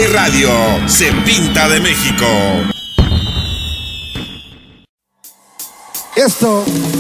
TV y Radio. Se pinta de México. Esto